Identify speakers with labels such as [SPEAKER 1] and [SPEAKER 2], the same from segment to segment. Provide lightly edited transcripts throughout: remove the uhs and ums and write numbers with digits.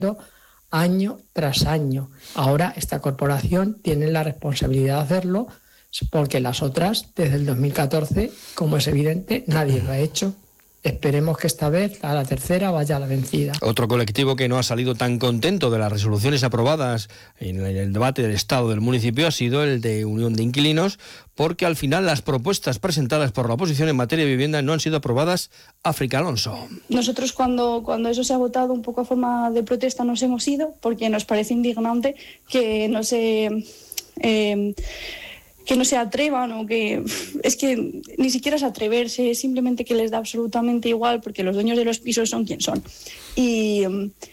[SPEAKER 1] año tras año. Ahora esta corporación tiene la responsabilidad de hacerlo porque las otras, desde el 2014, como es evidente, nadie lo ha hecho. Esperemos que esta vez, a la tercera, vaya a la vencida.
[SPEAKER 2] Otro colectivo que no ha salido tan contento de las resoluciones aprobadas en el debate del Estado del municipio ha sido el de Unión de Inquilinos, porque al final las propuestas presentadas por la oposición en materia de vivienda no han sido aprobadas. África Alonso.
[SPEAKER 3] Nosotros cuando eso se ha votado un poco a forma de protesta nos hemos ido porque nos parece indignante que no se atrevan, o que es que ni siquiera es atreverse, es simplemente que les da absolutamente igual porque los dueños de los pisos son quien son. Y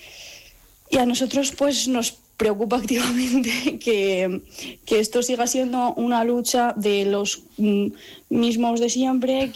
[SPEAKER 3] a nosotros pues nos preocupa activamente que esto siga siendo una lucha de los mismos de siempre,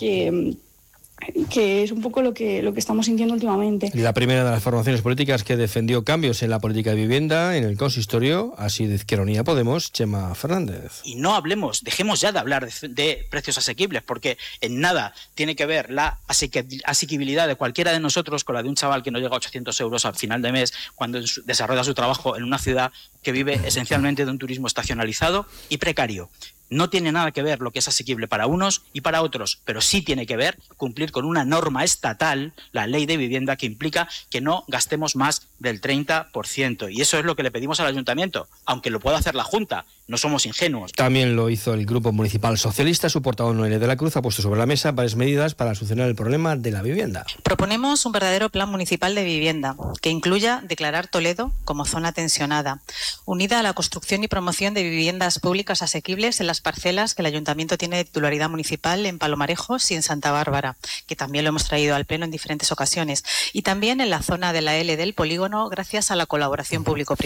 [SPEAKER 3] que es un poco lo que estamos sintiendo últimamente.
[SPEAKER 2] La primera de las formaciones políticas que defendió cambios en la política de vivienda en el consistorio ha sido Izquierda Unida Podemos, Chema Fernández.
[SPEAKER 4] Y no dejemos ya de hablar de precios asequibles, porque en nada tiene que ver la asequibilidad de cualquiera de nosotros con la de un chaval que no llega a 800 euros al final de mes cuando desarrolla su trabajo en una ciudad que vive esencialmente de un turismo estacionalizado y precario. No tiene nada que ver lo que es asequible para unos y para otros, pero sí tiene que ver cumplir con una norma estatal, la ley de vivienda, que implica que no gastemos más del 30%. Y eso es lo que le pedimos al ayuntamiento, aunque lo pueda hacer la Junta. No somos ingenuos.
[SPEAKER 2] También lo hizo el Grupo Municipal Socialista. Su portavoz Noelia de la Cruz ha puesto sobre la mesa varias medidas para solucionar el problema de la vivienda.
[SPEAKER 5] Proponemos un verdadero plan municipal de vivienda que incluya declarar Toledo como zona tensionada, unida a la construcción y promoción de viviendas públicas asequibles en las parcelas que el Ayuntamiento tiene de titularidad municipal en Palomarejos y en Santa Bárbara, que también lo hemos traído al Pleno en diferentes ocasiones, y también en la zona de la L del polígono gracias a la colaboración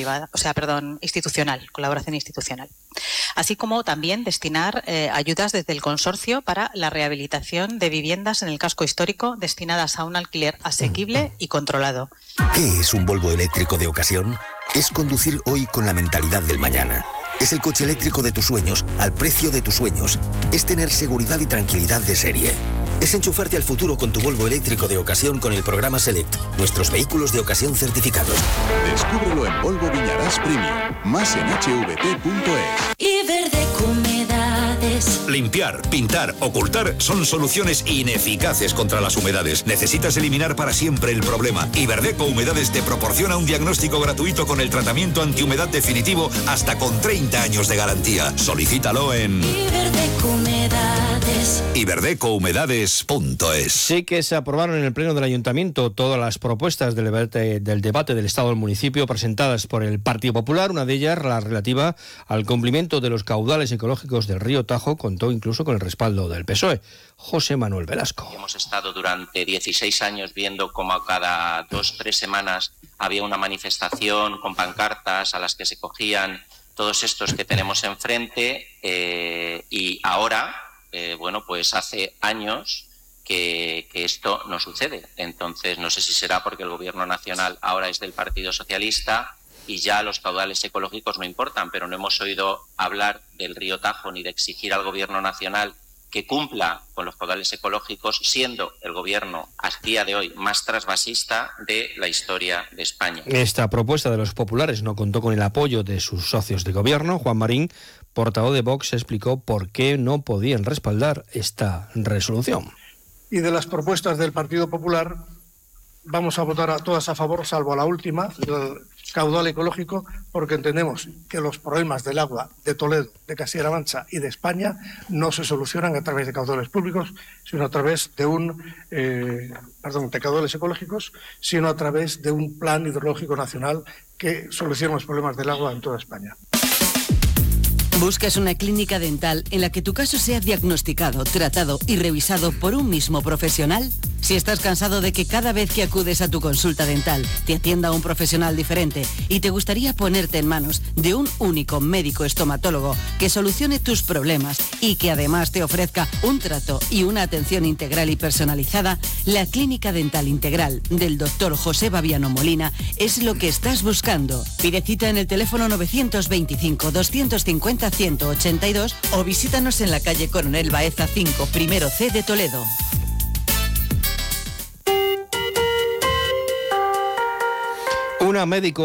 [SPEAKER 5] institucional, colaboración institucional. Así como también destinar ayudas desde el consorcio para la rehabilitación de viviendas en el casco histórico destinadas a un alquiler asequible y controlado.
[SPEAKER 6] ¿Qué es un Volvo eléctrico de ocasión? Es conducir hoy con la mentalidad del mañana. Es el coche eléctrico de tus sueños, al precio de tus sueños. Es tener seguridad y tranquilidad de serie. Es enchufarte al futuro con tu Volvo eléctrico de ocasión con el programa Select, nuestros vehículos de ocasión certificados.
[SPEAKER 7] Descúbrelo en Volvo Viñarás Premium, más en hvt.es.
[SPEAKER 8] Iberdeco Humedades.
[SPEAKER 9] Limpiar, pintar, ocultar son soluciones ineficaces contra las humedades. Necesitas eliminar para siempre el problema. Iberdeco Humedades te proporciona un diagnóstico gratuito con el tratamiento antihumedad definitivo hasta con 30 años de garantía. Solicítalo en
[SPEAKER 8] Iberdeco Humedades.
[SPEAKER 9] Iberdecouhumedades.es.
[SPEAKER 2] Sí que se aprobaron en el Pleno del Ayuntamiento todas las propuestas del debate del Estado del municipio presentadas por el Partido Popular. Una de ellas, la relativa al cumplimiento de los caudales ecológicos del río Tajo, contó incluso con el respaldo del PSOE. José Manuel Velasco.
[SPEAKER 10] Hemos estado durante 16 años viendo cómo cada 2-3 semanas había una manifestación con pancartas a las que se cogían todos estos que tenemos enfrente y ahora, pues hace años que esto no sucede. Entonces no sé si será porque el gobierno nacional ahora es del Partido Socialista y ya los caudales ecológicos no importan, pero no hemos oído hablar del río Tajo ni de exigir al gobierno nacional que cumpla con los caudales ecológicos, siendo el gobierno a día de hoy más trasvasista de la historia de España.
[SPEAKER 2] Esta propuesta de los populares no contó con el apoyo de sus socios de gobierno. Juan Marín, portavoz de Vox, explicó por qué no podían respaldar esta resolución.
[SPEAKER 11] Y de las propuestas del Partido Popular vamos a votar a todas a favor, salvo a la última, el caudal ecológico, porque entendemos que los problemas del agua de Toledo, de Castilla-La Mancha y de España no se solucionan a través de caudales públicos, sino a través de de caudales ecológicos, sino a través de un plan hidrológico nacional que solucione los problemas del agua en toda España.
[SPEAKER 12] ¿Buscas una clínica dental en la que tu caso sea diagnosticado, tratado y revisado por un mismo profesional? Si estás cansado de que cada vez que acudes a tu consulta dental te atienda un profesional diferente y te gustaría ponerte en manos de un único médico estomatólogo que solucione tus problemas y que además te ofrezca un trato y una atención integral y personalizada, la Clínica Dental Integral del Dr. José Babiano Molina es lo que estás buscando. Pide cita en el teléfono 925-250-182 o visítanos en la calle Coronel Baeza 5, primero C de Toledo.
[SPEAKER 2] una médico